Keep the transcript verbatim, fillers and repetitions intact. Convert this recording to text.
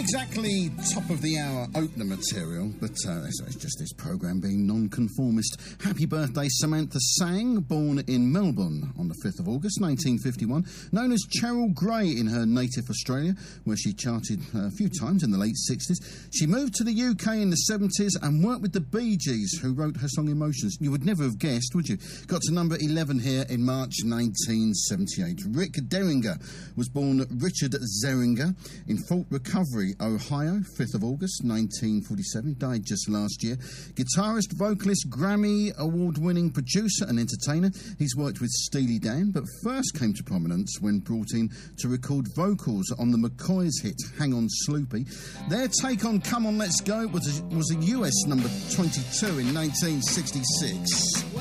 Exactly top of the hour opener material, but uh, it's, it's just this programme being non-conformist. Happy birthday, Samantha Sang, born in Melbourne on the fifth of August nineteen fifty-one, known as Cheryl Gray in her native Australia, where she charted a few times in the late sixties. She moved to the U K in the seventies and worked with the Bee Gees, who wrote her song Emotions. You would never have guessed, would you? Got to number eleven here in March nineteen seventy-eight. Rick Derringer was born Richard Zeringer in Fort Recovery, Ohio, fifth of August nineteen forty-seven, died just last year. Guitarist, vocalist, Grammy award-winning producer and entertainer. He's worked with Steely Dan, but first came to prominence when brought in to record vocals on the McCoys hit Hang On Sloopy. Their take on Come On Let's Go was a, was a U S number twenty-two in nineteen sixty-six.